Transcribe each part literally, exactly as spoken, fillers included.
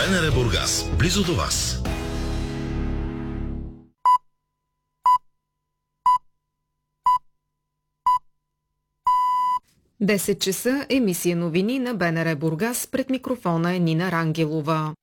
БНР Бургас, близо до вас. десет часа, емисия новини на БНР Бургас. Пред микрофона е Нина Рангелова.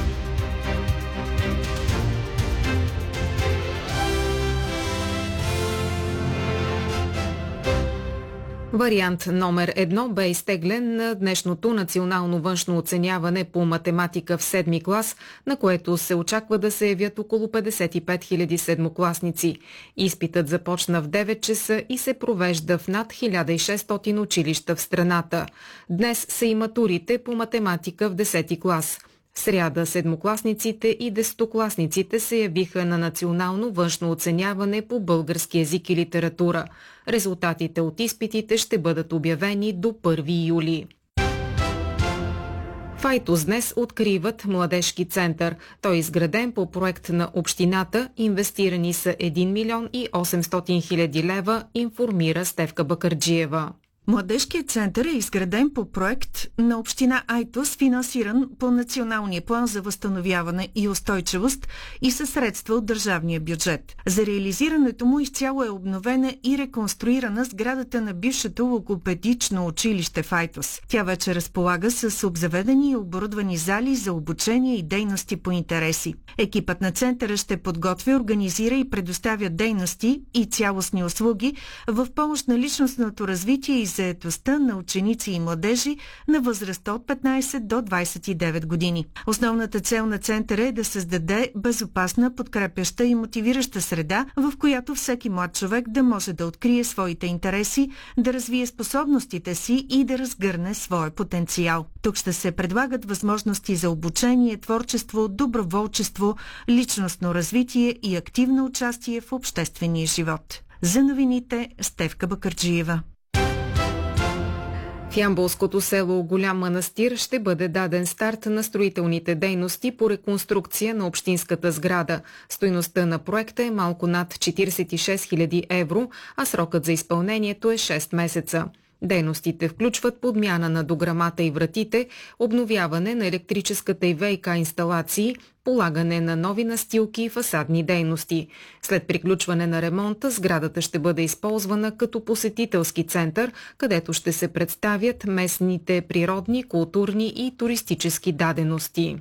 Вариант номер едно бе изтеглен на днешното национално външно оценяване по математика в седми клас, на което се очаква да се явят около петдесет и пет хиляди седмокласници. Изпитът започна в девет часа и се провежда в над хиляда и шестстотин училища в страната. Днес са и матурите по математика в десети клас. В сряда седмокласниците и десетокласниците се явиха на национално външно оценяване по български език и литература. Резултатите от изпитите ще бъдат обявени до първи юли. В Айтос днес откриват младежки център. Той е изграден по проект на общината. Инвестирани са един милион и осемстотин хиляди лева, информира Стефка Бакърджиева. Младежкият център е изграден по проект на община Айтос, финансиран по Националния план за възстановяване и устойчивост и със средства от държавния бюджет. За реализирането му изцяло е обновена и реконструирана сградата на бившето логопедично училище в Айтос. Тя вече разполага с обзаведени и оборудвани зали за обучение и дейности по интереси. Екипът на центъра ще подготвя, организира и предоставя дейности и цялостни услуги в помощ на личностното развитие и заетостта на ученици и младежи на възрастта от петнайсет до двайсет и девет години. Основната цел на центъра е да създаде безопасна, подкрепяща и мотивираща среда, в която всеки млад човек да може да открие своите интереси, да развие способностите си и да разгърне своя потенциал. Тук ще се предлагат възможности за обучение, творчество, доброволчество, личностно развитие и активно участие в обществения живот. За новините Стефка Бакърджиева. В ямболското село Голям Манастир ще бъде даден старт на строителните дейности по реконструкция на общинската сграда. Стойността на проекта е малко над четирийсет и шест хиляди евро, а срокът за изпълнението е шест месеца. Дейностите включват подмяна на дограмата и вратите, обновяване на електрическата и ВиК инсталации, полагане на нови настилки и фасадни дейности. След приключване на ремонта, сградата ще бъде използвана като посетителски център, където ще се представят местните природни, културни и туристически дадености.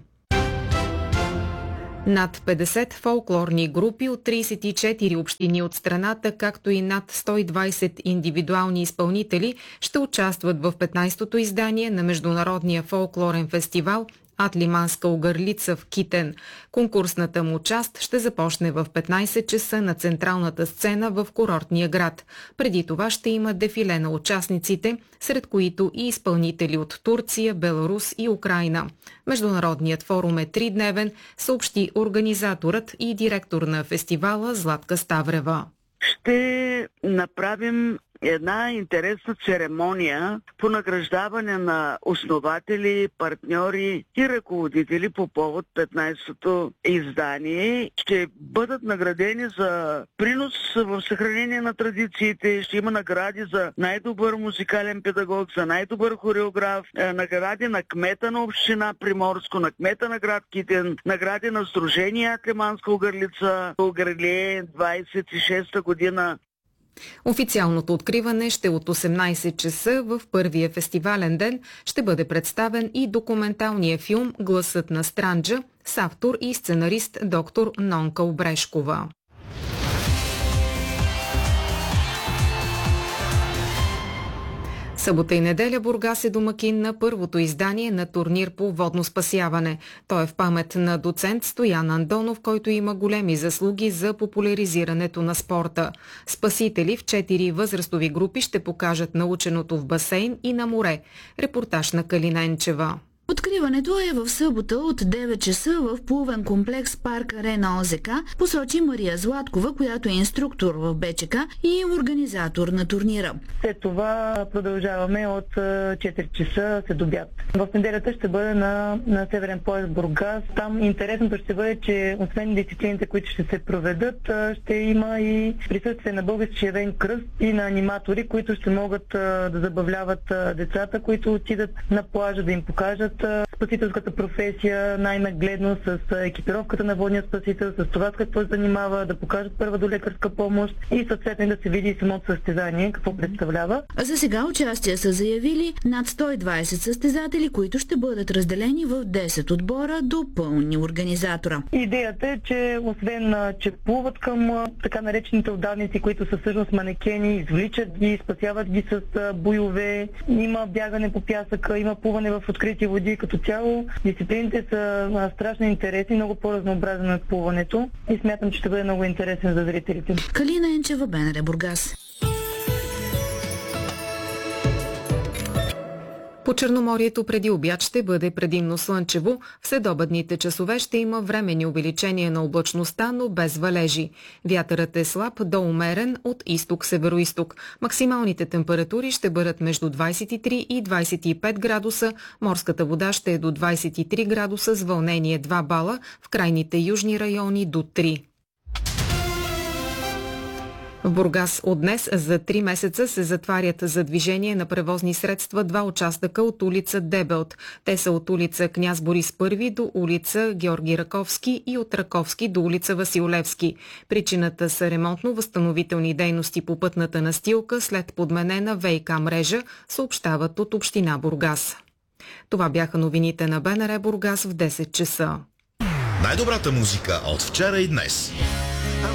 Над петдесет фолклорни групи от трийсет и четири общини от страната, както и над сто и двайсет индивидуални изпълнители ще участват в петнайсетото издание на Международния фолклорен фестивал Атлиманска огърлица в Китен. Конкурсната му част ще започне в петнайсет часа на централната сцена в курортния град. Преди това ще има дефиле на участниците, сред които и изпълнители от Турция, Беларус и Украйна. Международният форум е тридневен, съобщи организаторът и директор на фестивала Златка Ставрева. Ще направим една интересна церемония по награждаване на основатели, партньори и ръководители по повод петнайсетото издание. Ще бъдат наградени за принос в съхранение на традициите, ще има награди за най-добър музикален педагог, за най-добър хореограф, награди на кмета на община Приморско, на кмета на град Китен, награди на Сдружение Атлиманска огърлица, Огърлие двайсет и шеста година. Официалното откриване ще е от осемнайсет часа. В първия фестивален ден ще бъде представен и документалния филм «Гласът на Странджа» с автор и сценарист доктор Нонка Обрешкова. Събота и неделя Бургас е домакин на първото издание на турнир по водно спасяване. Той е в памет на доцент Стоян Андонов, който има големи заслуги за популяризирането на спорта. Спасители в четири възрастови групи ще покажат наученото в басейн и на море. Репортаж на Калина Енчева. Откриването е в събота от девет часа в плувен комплекс Парк Арена ОЗК, посочи Мария Златкова, която е инструктор в БЧК и организатор на турнира. След това продължаваме от четири часа след обяд. В неделята ще бъде на, на Северен пояс Бургас. Там интересното ще бъде, че освен дисциплините, които ще се проведат, ще има и присъствие на български червен кръст и на аниматори, които ще могат да забавляват децата, които отидат на плажа, да им покажат свързват спасителската професия най-нагледно с екипировката на водния спасител, с това с какво се занимава, да покажат първа до лекарска помощ и съответно да се види и самото състезание, какво представлява. За сега участие са заявили над сто и двайсет състезатели, които ще бъдат разделени в десет отбора до пълни организатора. Идеята е, че освен, че плуват към така наречените отдавници, които са всъщност манекени, извличат ги, спасяват ги с буйове, има бягане по пясъка, има плуване в открити води. Като цяло дисциплините са страшно интересни, много по-разнообразни от плуването и смятам, че ще бъде много интересен за зрителите. Калина Енчева, БНР Бургас. По Черноморието преди обяд ще бъде предимно слънчево. В следобедните часове ще има временни увеличения на облачността, но без валежи. Вятърът е слаб до умерен от изток-североизток. Максималните температури ще бъдат между двайсет и три и двайсет и пет градуса. Морската вода ще е до двайсет и три градуса с вълнение два бала, в крайните южни райони до три. В Бургас от днес за три месеца се затварят за движение на превозни средства два участъка от улица Дебелт. Те са от улица Княз Борис първи до улица Георги Раковски и от Раковски до улица Васил Левски. Причината са ремонтно-възстановителни дейности по пътната настилка след подменена ВиК мрежа, съобщават от община Бургас. Това бяха новините на БНР Бургас в десет часа. Най-добрата музика от вчера и днес.